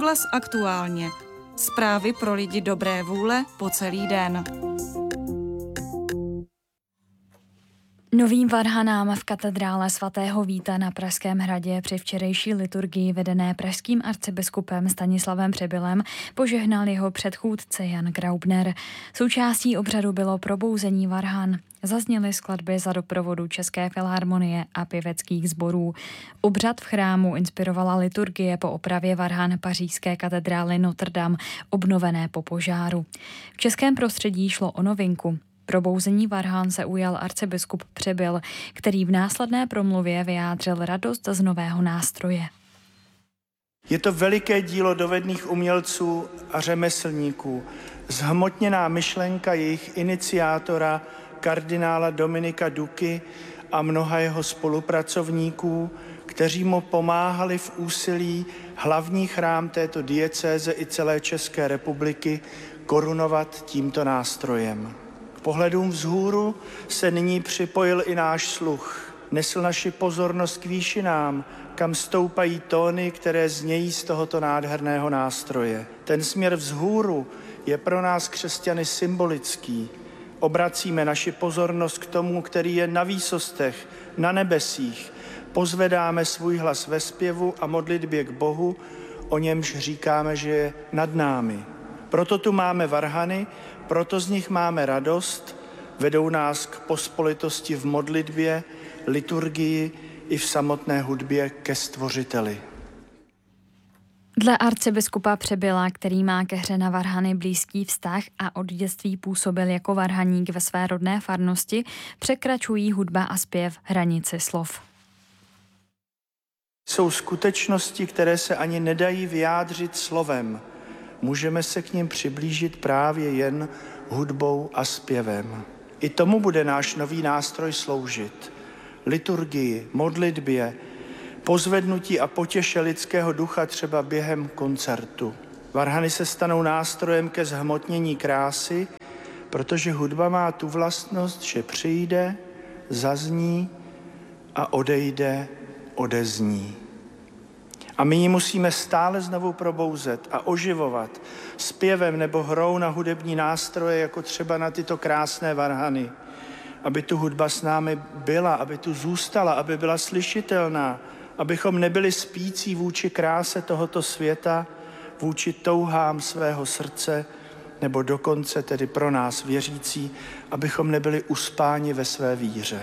Rozhlas aktuálně. Zprávy pro lidi dobré vůle po celý den. Novým varhanám v katedrále svatého Víta na Pražském hradě při včerejší liturgii vedené pražským arcibiskupem Stanislavem Přebylem požehnal jeho předchůdce Jan Graubner. Součástí obřadu bylo probouzení varhan. Zazněly skladby za doprovodu České filharmonie a pěveckých sborů. Obřad v chrámu inspirovala liturgie po opravě varhan pařížské katedrály Notre Dame, obnovené po požáru. V českém prostředí šlo o novinku. Probouzení varhan se ujal arcibiskup Přebyl, který v následné promluvě vyjádřil radost z nového nástroje. Je to veliké dílo dovedných umělců a řemeslníků, zhmotněná myšlenka jejich iniciátora, kardinála Dominika Duky a mnoha jeho spolupracovníků, kteří mu pomáhali v úsilí hlavní chrám této diecéze i celé České republiky korunovat tímto nástrojem. K pohledům vzhůru se nyní připojil i náš sluch. Nesl naši pozornost k výšinám, kam stoupají tóny, které znějí z tohoto nádherného nástroje. Ten směr vzhůru je pro nás křesťany symbolický. Obracíme naši pozornost k tomu, který je na výsostech, na nebesích. Pozvedáme svůj hlas ve zpěvu a modlitbě k Bohu, o němž říkáme, že je nad námi. Proto tu máme varhany, proto z nich máme radost, vedou nás k pospolitosti v modlitbě, liturgii i v samotné hudbě ke Stvořiteli. Dle arcibiskupa Přebyla, který má ke hře na varhany blízký vztah a od dětství působil jako varhaník ve své rodné farnosti, překračují hudba a zpěv hranici slov. Jsou skutečnosti, které se ani nedají vyjádřit slovem. Můžeme se k nim přiblížit právě jen hudbou a zpěvem. I tomu bude náš nový nástroj sloužit. Liturgii, modlitbě, pozvednutí a potěše lidského ducha třeba během koncertu. Varhany se stanou nástrojem ke zhmotnění krásy, protože hudba má tu vlastnost, že přijde, zazní a odejde, odezní. A my ji musíme stále znovu probouzet a oživovat zpěvem nebo hrou na hudební nástroje, jako třeba na tyto krásné varhany, aby tu hudba s námi byla, aby tu zůstala, aby byla slyšitelná, abychom nebyli spící vůči kráse tohoto světa, vůči touhám svého srdce, nebo dokonce tedy pro nás věřící, abychom nebyli uspáni ve své víře.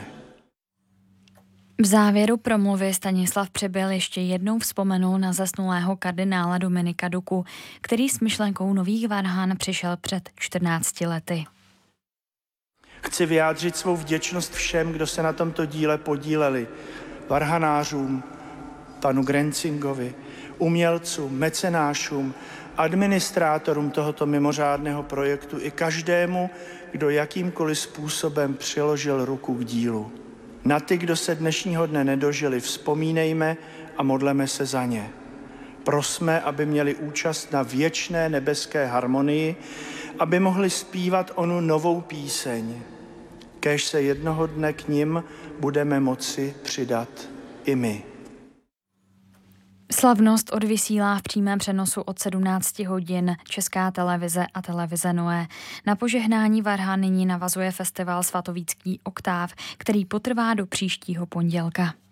V závěru promluvy Stanislav Přebyl ještě jednou vzpomenul na zesnulého kardinála Dominika Duku, který s myšlenkou nových varhan přišel před 14 lety. Chci vyjádřit svou vděčnost všem, kdo se na tomto díle podíleli. Varhanářům, panu Grencingovi, umělcům, mecenášům, administrátorům tohoto mimořádného projektu i každému, kdo jakýmkoliv způsobem přiložil ruku k dílu. Na ty, kdo se dnešního dne nedožili, vzpomínejme a modleme se za ně. Prosme, aby měli účast na věčné nebeské harmonii, aby mohli zpívat onu novou píseň. Kéž se jednoho dne k nim budeme moci přidat i my. Slavnost odvysílá v přímém přenosu od 17 hodin Česká televize a televize Noé. Na požehnání varhan nyní navazuje festival Svatovícký oktáv, který potrvá do příštího pondělka.